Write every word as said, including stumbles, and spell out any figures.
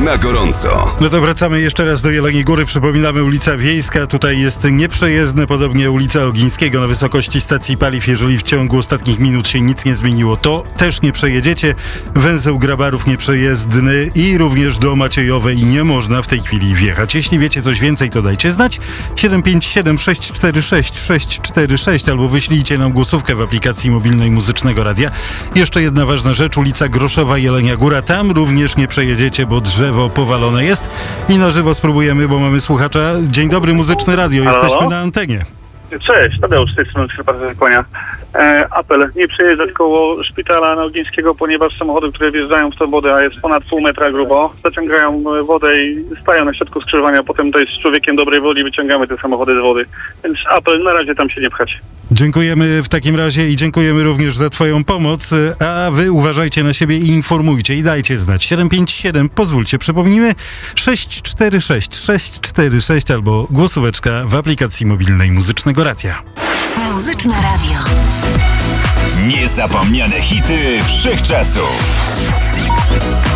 na gorąco. No to wracamy jeszcze raz do Jeleniej Góry. Przypominamy, ulica Wiejska. Tutaj jest nieprzejezdne, podobnie ulica Ogińskiego na wysokości stacji paliw. Jeżeli w ciągu ostatnich minut się nic nie zmieniło, to też nie przejedziecie. Węzeł Grabarów nieprzejezdny i również do Maciejowej nie można w tej chwili wjechać. Jeśli wiecie coś więcej, to dajcie znać. siedem pięć siedem sześć cztery sześć sześć cztery sześć albo wyślijcie nam głosówkę w aplikacji mobilnej Muzycznego Radia. Jeszcze jedna ważna rzecz, ulica Groszowa, Jelenia Góra. Tam również nie przejedziecie, bo drzewo powalone jest. I na żywo spróbujemy, bo mamy słuchacza. Dzień dobry, Muzyczne Radio. Halo? Jesteśmy na antenie. Cześć, Tadeusz z tej strony Skrzyparza Kłania. E, apel, nie przejeżdżać koło szpitala Nogińskiego, ponieważ samochody, które wjeżdżają w tę wodę, a jest ponad pół metra grubo, zaciągają wodę i stają na środku skrzyżowania. Potem to jest z człowiekiem dobrej woli, wyciągamy te samochody z wody. Więc apel, na razie tam się nie pchać. Dziękujemy w takim razie i dziękujemy również za twoją pomoc, a wy uważajcie na siebie i informujcie i dajcie znać. siedem pięć siedem, pozwólcie, przypomnijmy, sześć cztery sześć sześć cztery sześć albo głosóweczka w aplikacji mobilnej Muzycznego Radia. Muzyczne Radio. Niezapomniane hity wszechczasów.